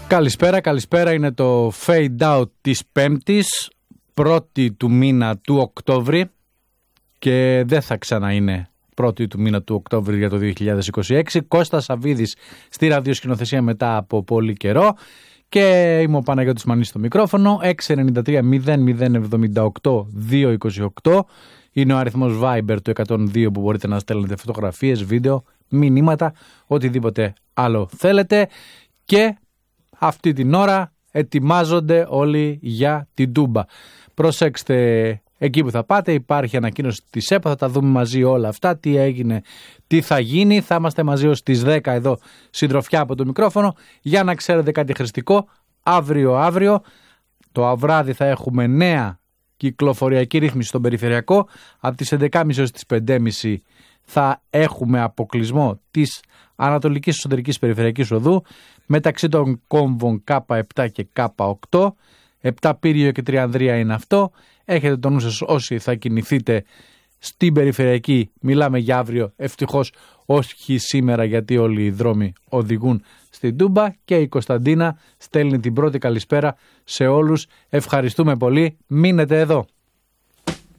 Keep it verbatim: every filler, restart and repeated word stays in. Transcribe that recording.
Καλησπέρα, καλησπέρα. Είναι το Fade Out της Πέμπτης, πρώτη του μήνα του Οκτώβρη και δεν θα ξανά είναι πρώτη του μήνα του Οκτώβρη για το δύο χιλιάδες είκοσι έξι. Κώστας Σαββίδης στη ραδιοσκηνοθεσία μετά από πολύ καιρό και είμαι ο Παναγιώτης Μανής στο μικρόφωνο. Έξι εννιά τρία μηδέν μηδέν εβδομήντα οκτώ διακόσια είκοσι οκτώ είναι ο αριθμός Viber του εκατόν δύο που μπορείτε να στέλνετε φωτογραφίες, βίντεο, μηνύματα, οτιδήποτε άλλο θέλετε. Και αυτή την ώρα ετοιμάζονται όλοι για την Τούμπα. Προσέξτε εκεί που θα πάτε, υπάρχει ανακοίνωση της ΕΠΟ, θα τα δούμε μαζί όλα αυτά, τι έγινε, τι θα γίνει. Θα είμαστε μαζί ως τις δέκα εδώ συντροφιά από το μικρόφωνο. Για να ξέρετε κάτι χρηστικό, αύριο αύριο το βράδυ θα έχουμε νέα κυκλοφοριακή ρύθμιση στον περιφερειακό. Από τις έντεκα και μισή έως τις πέντε και μισή θα έχουμε αποκλεισμό της Ανατολικής Εσωτερικής Περιφερειακής Οδού μεταξύ των κόμβων Κ επτά και Κ οκτώ. επτά Πύριο και Τριανδρία είναι αυτό. Έχετε τον νου σας όσοι θα κινηθείτε στην περιφερειακή. Μιλάμε για αύριο, ευτυχώς όχι σήμερα, γιατί όλοι οι δρόμοι οδηγούν στην Τούμπα. Και η Κωνσταντίνα στέλνει την πρώτη καλησπέρα σε όλους. Ευχαριστούμε πολύ. Μείνετε εδώ.